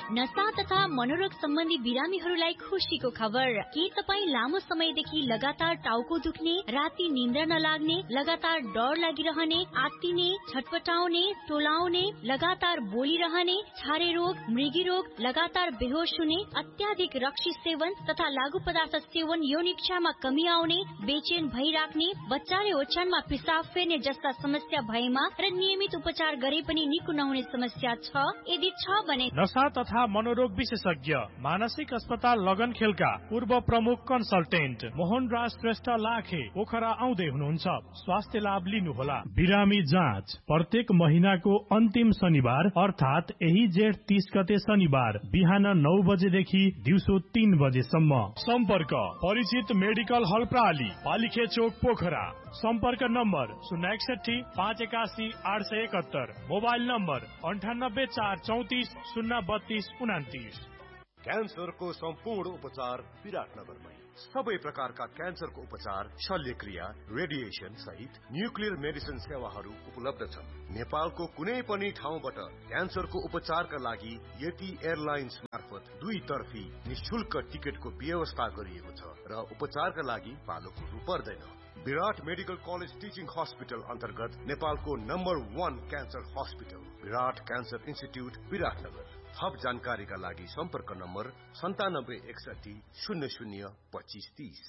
नशा तथा मनोरोग सम्बन्धी बिरामीहरूलाई खुसीको खबर। के तपाईँ लामो समयदेखि लगातार टाउको दुख्ने, राति निन्द्रा नलाग्ने, लगातार डर लागिरहने, आत्तिने, छटपटाउने, टोलाउने, लगातार बोलिरहने, छारे रोग, मृगी रोग, लगातार बेहोस हुने, अत्याधिक रक्सी सेवन तथा लागू पदार्थ सेवन, यौन इच्छामा कमी आउने, बेचैन भइराख्ने, बच्चा र ओछ्यानमा पिसाब फेर्ने जस्ता समस्या भएमा र नियमित उपचार गरे पनि निको नहुने समस्या छ? यदि छ भने नशा तथा मनोरोग विशेषज्ञ मानसिक अस्पताल लगनखेलका पूर्व प्रमुख कन्सल्टेन्ट मोहन राज श्रेष्ठ लाखे पोखरा आउँदै हुनुहुन्छ। स्वास्थ्य लाभ लिनुहोला। बिरामी जाँच प्रत्येक महिनाको अन्तिम शनिबार अर्थात यही जेठ 30 गते शनिबार बिहान 9 बजेदेखि दिउँसो 3 बजेसम्म। सम्पर्क परिचित मेडिकल हल प्राली, पालिखे चोक, पोखरा। सम्पर्क नम्बर 061 581 871, मोबाइल नम्बर 98 434 032 29। क्यान्सरको सम्पूर्ण उपचार विराटनगरमै। सबै प्रकारका क्यान्सरको उपचार, शल्यक्रिया, रेडिएसन सहित न्युक्लियर मेडिसिन सेवाहरू उपलब्ध छन्। नेपालको कुनै पनि ठाउँबाट क्यान्सरको उपचारका लागि यति एयरलाइन्स मार्फत 2 तर्फी निशुल्क टिकटको व्यवस्था गरिएको छ र उपचारका लागि पालो कुर्नु पर्दैन। विराट मेडिकल कलेज टिचिङ हस्पिटल अन्तर्गत नेपालको नम्बर 1 क्यान्सर हस्पिटल विराट क्यान्सर इन्स्टिट्युट विराटनगर। थप जानकारीका लागि सम्पर्क नम्बर 9761 00 25 30।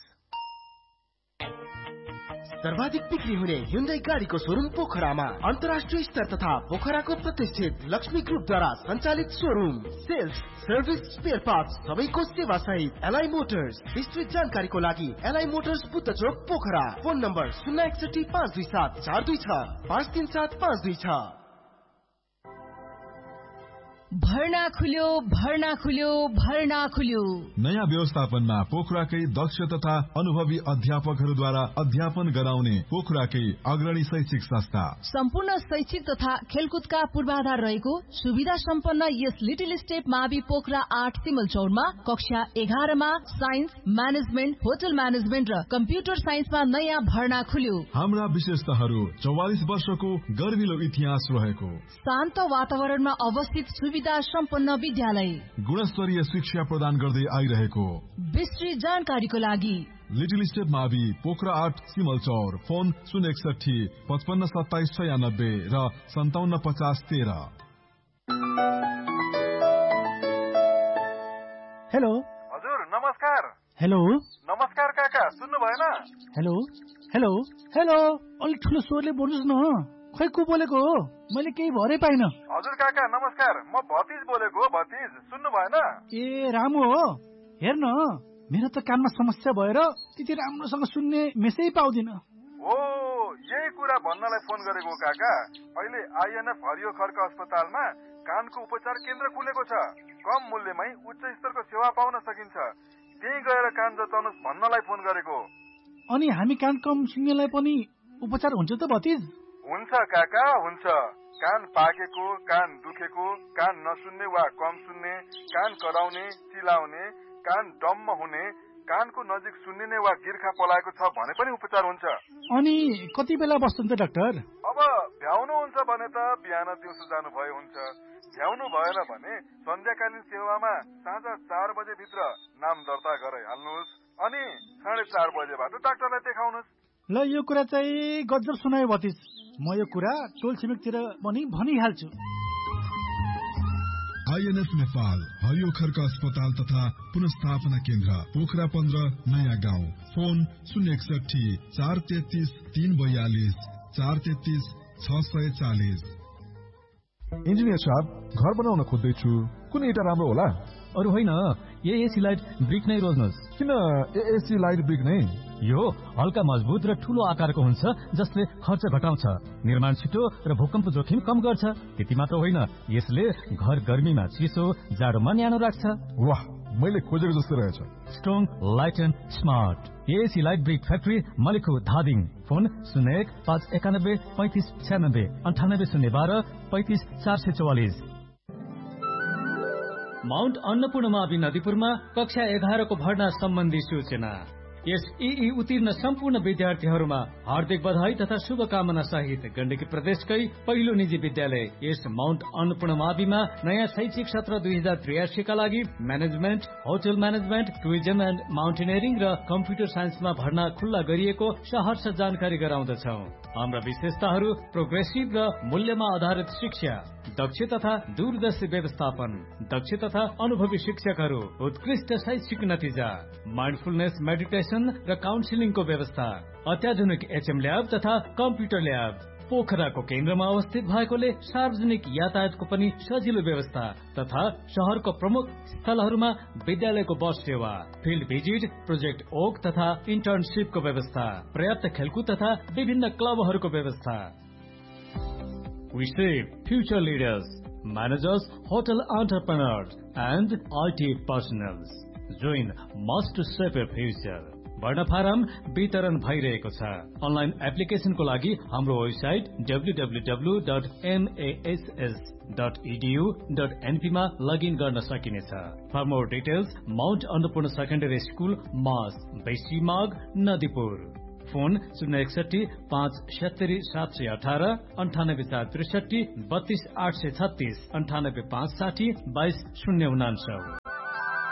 सर्वाधिक बिक्री हुने Hyundai गाडीको शोरूम पोखरामा अन्तर्राष्ट्रिय स्तर तथा पोखराको प्रतिष्ठित लक्ष्मी ग्रुपद्वारा सञ्चालित showroom. Sales, service, spare parts सबैको सेवा सहित एलआई मोटर्स। विस्तृत जानकारीको लागि एलआई मोटर्स बुद्ध चोक पोखरा। Phone number 061 527 426 537 526। भर्ना खुल्यो, भर्ना खुल्यो, भर्ना खुल्यो। नयाँ व्यवस्थापनमा पोखराकै दक्ष तथा अनुभवी अध्यापकहरूद्वारा अध्यापन गराउने पोखराकै अग्रणी शैक्षिक संस्था। सम्पूर्ण शैक्षिक तथा खेलकुदका पूर्वाधार रहेको सुविधा सम्पन्न यस लिटिल स्टेप मावि पोखरा 8 सिमलचौरमा कक्षा 11 मा साइन्स, म्यानेजमेन्ट, होटल म्यानेजमेन्ट र कम्प्युटर साइन्समा नयाँ भर्ना खुल्यो। हाम्रा विशेषताहरू 44 वर्षको गर्विलो इतिहास रहेको शान्त वातावरणमा अवस्थित सुविधा सम्पन्न विद्यालय, गुणस्तरीय शिक्षा प्रदान गर्दै आइरहेको। विस्तृत जानकारीको लागि लिटिल स्टेप मावि पोखरा 8 सिमलचौर। फोन 061 55 27 96 र 57 50 13। हेलो हजुर, नमस्कार। हेलो नमस्कार काका, सुन्नु भएन? हेलो हेलो हेलो, अलिक ठुलो स्वरले बोल्नुहोस् न। खै को बोलेको हो? मैले केही भरै पाइन। हजुर काका नमस्कार, म भतिज बोलेको हो। भतिज सुन्नु भएन? ए रामु हो। हेर्न, मेरो त कानमा समस्या भएर त्यति राम्रोसँग सुन्ने मेसै पाउँदिन। ओ, यही कुरा भन्नलाई फोन गरेको काका। अहिले आइएनएफ हरियो खर्क अस्पतालमा कानको उपचार केन्द्र खुलेको छ। कम मूल्यमै उच्च स्तरको सेवा पाउन सकिन्छ। त्यही गएर कान जचाउनुहोस् भन्नलाई फोन गरेको। अनि हामी कान कम सुन्नेलाई पनि उपचार हुन्छ त भतिज? हुन्छ काका, हुन्छ। कान पाकेको, कान दुखेको, कान नसुन्ने वा कम सुन्ने, कान कराउने, चिलाउने, कान डम्म हुने, कानको नजिक सुन्निने वा गिर्खा पलाएको छ भने पनि उपचार हुन्छ। अनि कति बेला बस्नुहुन्छ डाक्टर? अब भ्याउनु हुन्छ भने त बिहान दिउँसो जानु भए हुन्छ। भ्याउनु भएन भने सन्ध्याकालीन सेवामा साँझ 4 बजे भित्र नाम दर्ता गराइहाल्नुहोस्। अनि 4:30 बजेबाट डाक्टरलाई देखाउनुहोस्। ल, यो कुरा चाहिँ गजब सुनायो भतिज। म यो कुरा टोल छिमेकतिर पनि भनिहाल्छु। आइएनएफ नेपाल हरियो खर्क अस्पताल तथा पुनर्स्थापना केन्द्र पोखरा 15 नयाँ गाउँ। फोन 061 433 342 433 640। इन्जिनियर साहब, घर बनाउन खोज्दैछु, कुन इटा राम्रो होला? अरू होइन, एएसी लाइट ब्रिक नै रोज्नुहोस्। किन एएसी लाइट ब्रिक नै? यो हल्का मजबुत र ठूलो आकारको हुन्छ, जसले खर्च घटाउँछ, निर्माण छिटो र भूकम्प जोखिम कम गर्छ। त्यति मात्र होइन, यसले घर गर्मीमा चिसो, जाडोमा न्यानो राख्छ। वाह, मैले खोजेको जस्तो रहेछ। Strong, light and smart. AAC light brick factory, मलिखु, Dhading. Phone 01 591 35 96 98 012 35 444। Mount Annapurna मावि नदीपुरमा कक्षा 11 को भर्ना सम्बन्धी सूचना। यस EE उत्तीर्ण सम्पूर्ण विद्यार्थीहरूमा हार्दिक बधाई तथा शुभकामना सहित गण्डकी प्रदेशकै पहिलो निजी विद्यालय यस माउन्ट अन्नपूर्ण माविमा नयाँ शैक्षिक सत्र 2083 का लागि management, hotel management, tourism and mountaineering र कम्प्युटर साइन्समा भर्ना खुल्ला गरिएको सहर्ष जानकारी गराउँदछौ। हाम्रा विशेषताहरू प्रोग्रेसिभ र मूल्यमा आधारित शिक्षा, दक्ष तथा दूरदर्शी व्यवस्थापन, दक्ष तथा अनुभवी शिक्षकहरू, उत्कृष्ट शैक्षिक नतिजा, माइन्डफुलनेस मेडिटेसन र काउन्सिलिङको व्यवस्था, अत्याधुनिक HM ल्याब तथा कम्प्युटर ल्याब, पोखराको केन्द्रमा अवस्थित भएकोले सार्वजनिक यातायातको पनि सजिलो व्यवस्था तथा शहरको प्रमुख स्थलहरूमा विद्यालयको बस सेवा, फिल्ड भिजिट, प्रोजेक्ट ओक तथा इन्टर्नशिपको व्यवस्था, पर्याप्त खेलकुद तथा विभिन्न क्लबहरूको व्यवस्था। We shape future leaders, managers, hotel entrepreneurs and IT personnels. Join us to shape your future. भर्ना फारम वितरण भइरहेको छ। अनलाइन एप्लिकेशनको लागि हाम्रो वेबसाइट www.mass.edu.np मा लगइन गर्न सकिनेछ। For more details Mount Annapurna secondary school मास, बेसी माग, नदीपुर। फोन 061 570 718 98463 32 836 98560 22 099।